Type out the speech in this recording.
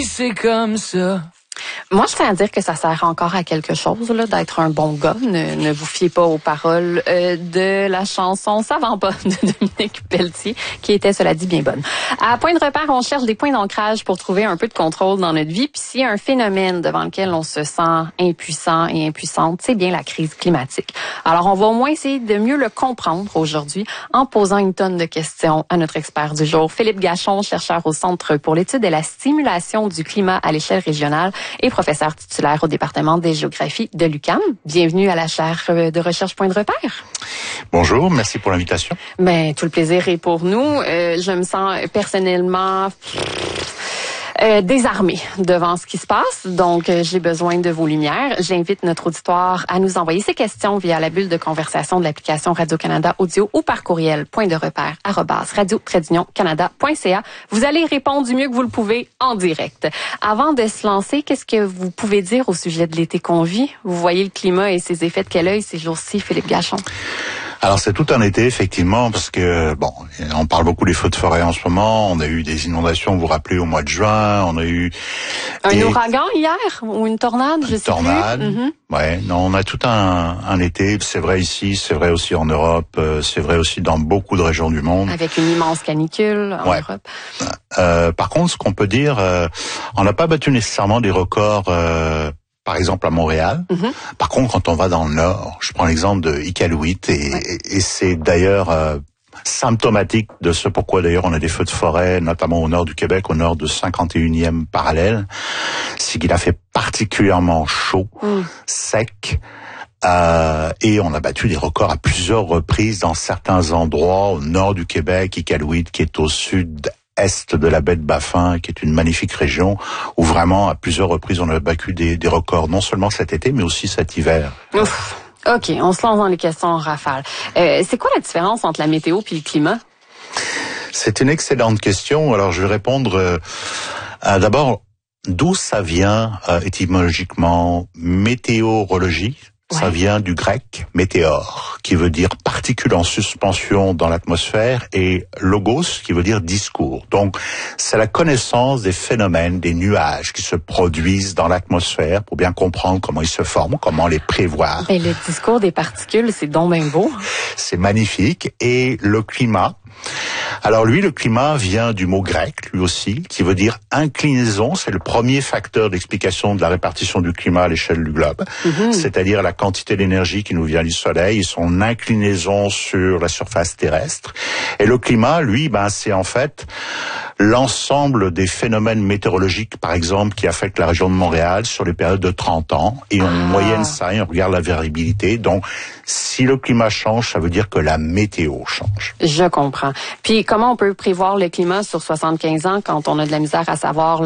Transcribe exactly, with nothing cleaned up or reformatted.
C'est comme ça. Moi, je tiens à dire que ça sert encore à quelque chose là, d'être un bon gars. Ne, ne vous fiez pas aux paroles euh, de la chanson Ça va pas de Dominique Pelletier, qui était, cela dit, bien bonne. À Point de repère, on cherche des points d'ancrage pour trouver un peu de contrôle dans notre vie. Puis s'il y a un phénomène devant lequel on se sent impuissant et impuissante, c'est bien la crise climatique. Alors, on va au moins essayer de mieux le comprendre aujourd'hui en posant une tonne de questions à notre expert du jour, Philippe Gachon, chercheur au Centre pour l'étude et la stimulation du climat à l'échelle régionale et professeur titulaire au département des géographies de l'U Q A M. Bienvenue à la chaire de recherche Point de repère. Bonjour, merci pour l'invitation. Ben, tout le plaisir est pour nous. Euh, je me sens personnellement Euh, désarmée devant ce qui se passe. Donc, euh, j'ai besoin de vos lumières. J'invite notre auditoire à nous envoyer ses questions via la bulle de conversation de l'application Radio-Canada Audio ou par courriel point de repère arobase radio trait d'union canada point c a. Vous allez répondre du mieux que vous le pouvez en direct. Avant de se lancer, qu'est-ce que vous pouvez dire au sujet de l'été qu'on vit? Vous voyez le climat et ses effets de quel œil ces jours-ci, Philippe Gachon? Alors c'est tout un été effectivement parce que bon, on parle beaucoup des feux de forêt en ce moment. On a eu des inondations, vous vous rappelez, au mois de juin. On a eu un des... ouragan hier ou une tornade, je une sais tornade. plus. Mm-hmm. Ouais, non, on a tout un, un été. C'est vrai ici, c'est vrai aussi en Europe, c'est vrai aussi dans beaucoup de régions du monde. Avec une immense canicule en ouais. Europe. Euh, par contre, ce qu'on peut dire, euh, on n'a pas battu nécessairement des records. Euh, Par exemple à Montréal. Mm-hmm. Par contre, quand on va dans le Nord, je prends l'exemple de Iqaluit et, ouais. et, et c'est d'ailleurs euh, symptomatique de ce pourquoi d'ailleurs on a des feux de forêt, notamment au nord du Québec, au nord de cinquante et unième parallèle, c'est qu'il a fait particulièrement chaud, mm. sec. Euh, et on a battu des records à plusieurs reprises dans certains endroits au nord du Québec, Iqaluit qui est au sud est de la baie de Baffin, qui est une magnifique région où vraiment à plusieurs reprises on a battu des, des records, non seulement cet été mais aussi cet hiver. Ouf. OK, on se lance dans les questions en rafale. Euh, c'est quoi la différence entre la météo puis le climat? C'est une excellente question. Alors je vais répondre euh, à, d'abord d'où ça vient euh, étymologiquement. Météorologie. Ça ouais. vient du grec météore, qui veut dire particule en suspension dans l'atmosphère, et logos, qui veut dire discours. Donc, c'est la connaissance des phénomènes, des nuages qui se produisent dans l'atmosphère pour bien comprendre comment ils se forment, comment les prévoir. Et le discours des particules, c'est donc bien beau. C'est magnifique. Et le climat. Alors lui, le climat vient du mot grec, lui aussi, qui veut dire inclinaison. C'est le premier facteur d'explication de la répartition du climat à l'échelle du globe. Mm-hmm. C'est-à-dire la quantité d'énergie qui nous vient du soleil et son inclinaison sur la surface terrestre. Et le climat, lui, ben, c'est en fait l'ensemble des phénomènes météorologiques, par exemple, qui affectent la région de Montréal sur les périodes de trente ans. Et on ah. moyenne ça et on regarde la variabilité. Donc, si le climat change, ça veut dire que la météo change. Je comprends. Puis, comment on peut prévoir le climat sur soixante-quinze ans quand on a de la misère à savoir